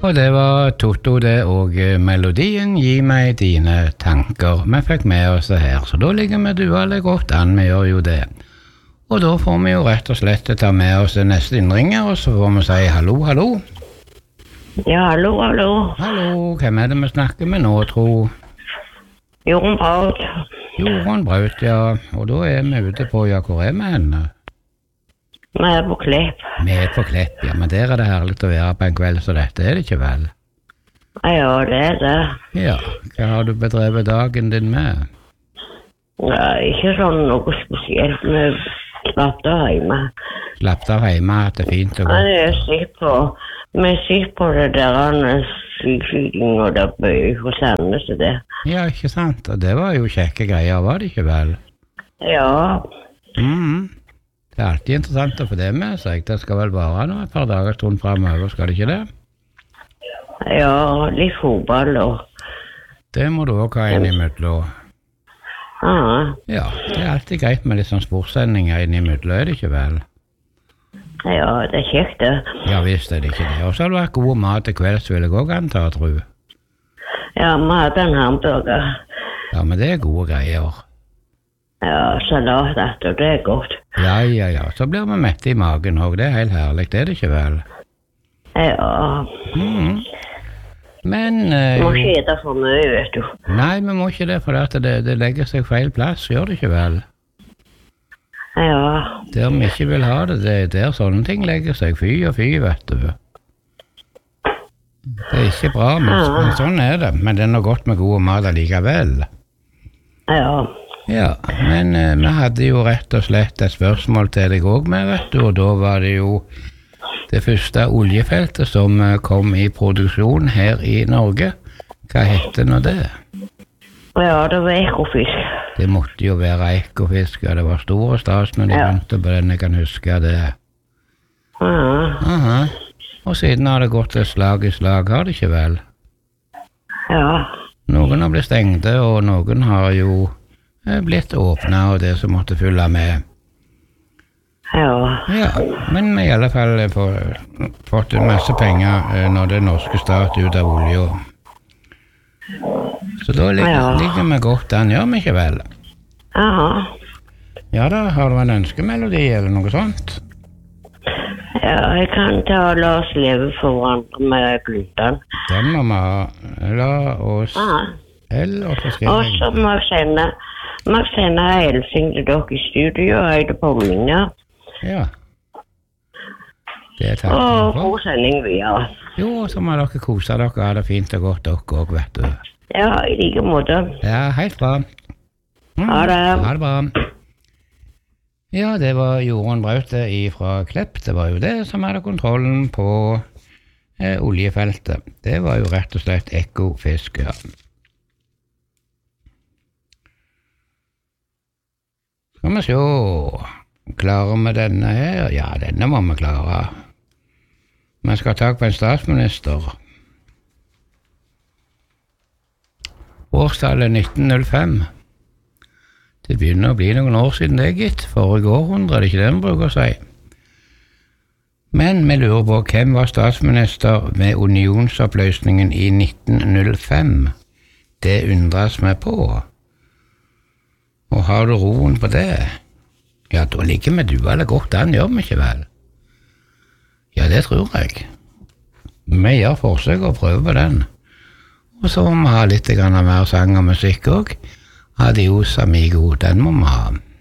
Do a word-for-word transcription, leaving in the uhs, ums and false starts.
Og det var Totto det, og melodien Gi meg dine tanker. Vi fikk med oss det her, så da ligger vi duale godt an, vi gjør jo det. Og da får vi jo rett og slett ta med oss det neste innringer, og så får vi si hallo, hallo. Ja, hallo, hallo. Hallo, hvem er det vi snakker med nå, tro? Jorunn Braut. Jorunn Braut, ja. Og da er vi ute på, ja, hvor er vi henne? Vi er på Klepp. Vi er på Klepp, ja, men der er det herlig å være på en kveld, så dette er det ikke vel? Ja, det er det. Ja, hva har du bedrevet dagen din med? Ja, ikke sånn noe spesielt, vi slapp av hjemme. Slapp av hjemme, at det er fint og Men godt? jeg sitter på, vi sitter på det der syksyking og der bøy hos Sandnes og det. Ja, ikke sant? Og det var jo kjekke greier, var det ikke vel? Ja, Mhm. Det er alltid interessant å få det med seg. Det skal vel vare nå et par dager stund fremover, skal det ikke det? ja, litt fotball og... Det må du også ha innimellom. Ja, Ja, det er alltid greit med litt sånn sportssendinger innimellom, er det ikke vel? ja, det er kjekt det. Ja, visst er det ikke det. Og så har det vært god mat til kvelds, vil jeg også anta, tro. Ja, vi hadde en hamburger. Ja, men det er gode greier. Ja, salat, og det er godt. Ja, ja, ja. Så blir vi mette i magen også. Det er helt herlig, det er det ikke vel? Ja, Mhm. Men... eh, vi må ikke ete for mye, vet du. Nei, vi må ikke det, for at det, det legger seg feil plass, gjør det ikke vel? Ja, Der vi ikke vil ha det, det er der sånne ting legger seg. Fy og fy, vet du. Det er ikke bra, men, Ja. men sånn er det. Men det er noe godt med god mat allikevel. ja, Ja, men eh, vi hadde jo rett og slett et spørsmål til deg også med, vet du, og da var det jo det første oljefeltet som eh, kom i produksjon her i Norge. Hva heter nå det? ja, det var ekofisk. Det måtte jo være Ekofisk, og det var store stas når de Ja. venter på den, jeg kan huske det. Ja, Aha. Og siden har det gått et slag i slag, har det ikke vel? ja, Noen har blitt stengte, og noen har jo eh, blitt åpnet, og det som måtte fylle med. ja, Ja, men vi har i alle fall eh, få, fått en masse penger eh, når det norske stat ut av olje. Så da ligger, Ja. ligger vi godt an, gjør vi ikke vel? ja, Ja da, har du en ønskemelodi eller noe sånt? ja, jeg kan ta og la oss leve for hverandre med gluten. Den må vi ha. La oss Ja, L, og så og skriver så jeg. må jeg sende, må jeg sende en hilsen til dere i studio, og jeg er på minnet. Ja. Det er takk Og for. god sending videre. Jo, så må dere kose dere, ha det fint og godt dere også, vet du. Ja, i like måte. Ja, helt bra. Mm, Ha det. Ha det bra. Ja, det var Jorunn Braute fra Klepp. Det var jo det som hadde kontrollen på eh, oljefeltet. Det var jo rett og slett Ekofisk, ja. Skal vi se. Klarer vi denne her? Ja, denne må vi klare. Vi skal ha tak på en statsminister. Årstallet nitten null fem. Det begynner å bli noen år siden det, gitt. Forrige århundre, er det ikke det vi bruker å si. Men vi lurer på hvem var statsminister ved unionsoppløsningen i nitten null fem. Det undres vi på. Og har du roen på det? Ja, da ligger vi duale godt an, gjør vi ikke vel? Ja, det tror jeg. Vi gjør forsøk og prøver på den. Og så må vi ha litt grann mer sang og musikk også. Adios amigo, den må vi ha.